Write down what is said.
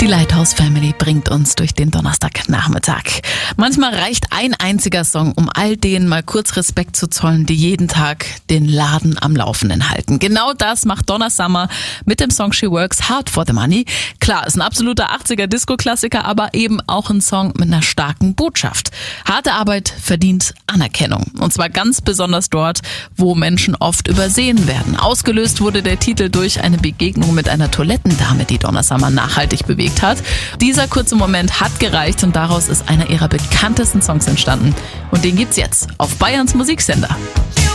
Die Lighthouse Family bringt uns durch den Donnerstagnachmittag. Manchmal reicht ein einziger Song, um all denen mal kurz Respekt zu zollen, die jeden Tag den Laden am Laufenden halten. Genau das macht Donna Summer mit dem Song She Works Hard for the Money. Klar, ist ein absoluter 80er-Disco-Klassiker, aber eben auch ein Song mit einer starken Botschaft. Harte Arbeit verdient Anerkennung. Und zwar ganz besonders dort, wo Menschen oft übersehen werden. Ausgelöst wurde der Titel durch eine Begegnung mit einer Toilettendame, die Donna Summer nachhaltig bewegt hat. Dieser kurze Moment hat gereicht und daraus ist einer ihrer bekanntesten Songs entstanden. Und den gibt's jetzt auf Bayerns Musiksender.